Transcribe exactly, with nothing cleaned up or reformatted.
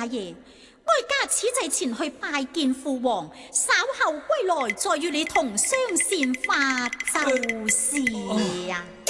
爺，哀家此際前去拜見父王，稍後歸來再與你同相善法就是啊。